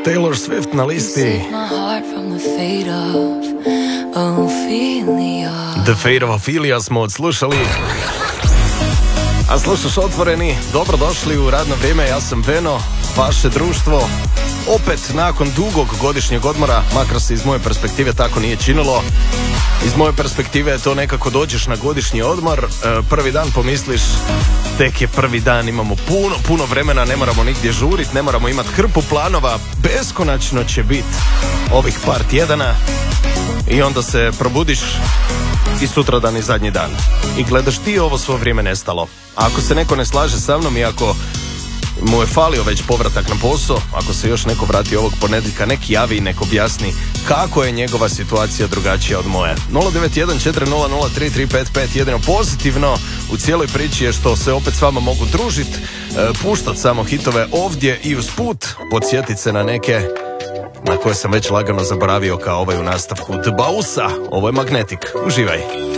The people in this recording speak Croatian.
Taylor Swift na listi. The Fate of Ophelia smo odslušali. A slušaš Otvoreni, dobrodošli u radno vrijeme, ja sam Beno, vaše društvo. Opet nakon dugog godišnjeg odmora, makar se iz moje perspektive tako nije činilo. Iz moje perspektive to nekako dođeš na godišnji odmor, prvi dan pomisliš, tek je prvi dan, imamo puno vremena, ne moramo nigdje žurit, ne moramo imati hrpu planova, beskonačno će biti ovih par tjedana i onda se probudiš i sutradan je zadnji dan. I gledaš ti ovo svo vrijeme nestalo. A ako se neko ne slaže sa mnom i ako mu je falio već povratak na posao, ako se još neko vrati ovog ponedjeljka, nek javi i nek objasni kako je njegova situacija drugačija od moje. 09140033555. Jedino pozitivno u cijeloj priči je što se opet s vama mogu družiti, puštat samo hitove ovdje i usput podsjetit se na neke na koje sam već lagano zaboravio, kao ovaj u nastavku The Bausa. Ovo je Magnetic. Uživaj.